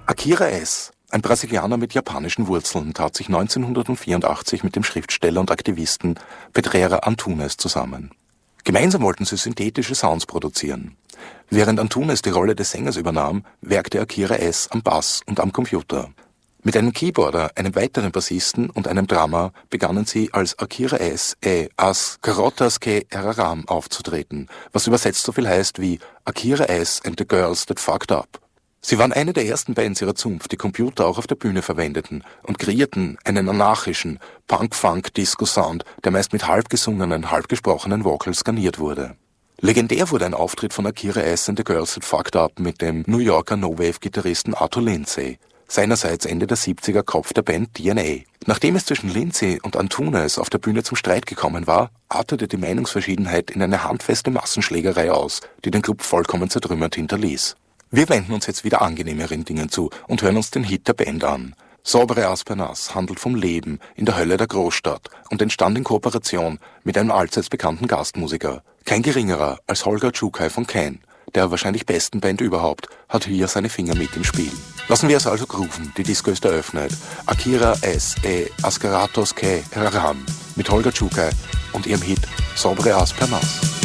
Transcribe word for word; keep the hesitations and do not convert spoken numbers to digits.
Akira S., ein Brasilianer mit japanischen Wurzeln, tat sich neunzehnhundertvierundachtzig mit dem Schriftsteller und Aktivisten Pedreira Antunes zusammen. Gemeinsam wollten sie synthetische Sounds produzieren. Während Antunes die Rolle des Sängers übernahm, werkte Akira S. am Bass und am Computer. Mit einem Keyboarder, einem weiteren Bassisten und einem Drummer begannen sie als Akira S. e as Garotas que Eraram aufzutreten, was übersetzt so viel heißt wie Akira S. and the Girls That Fucked Up. Sie waren eine der ersten Bands ihrer Zunft, die Computer auch auf der Bühne verwendeten und kreierten einen anarchischen Punk-Funk-Disco-Sound, der meist mit halb gesungenen, halb gesprochenen Vocals garniert wurde. Legendär wurde ein Auftritt von Akira S. and the Girls That Fucked Up mit dem New Yorker No-Wave-Gitarristen Arthur Lindsay, seinerseits Ende der siebziger Kopf der Band D N A. Nachdem es zwischen Lindsay und Antunes auf der Bühne zum Streit gekommen war, artete die Meinungsverschiedenheit in eine handfeste Massenschlägerei aus, die den Club vollkommen zertrümmert hinterließ. Wir wenden uns jetzt wieder angenehmeren Dingen zu und hören uns den Hit der Band an. Sobre as Penas handelt vom Leben in der Hölle der Großstadt und entstand in Kooperation mit einem allseits bekannten Gastmusiker. Kein geringerer als Holger Czukay von Can, der wahrscheinlich besten Band überhaupt, hat hier seine Finger mit im Spiel. Lassen wir es also grooven, die Disco ist eröffnet. Akira S. e as Garotas que Eraram mit Holger Czukay und ihrem Hit Sobre as Penas.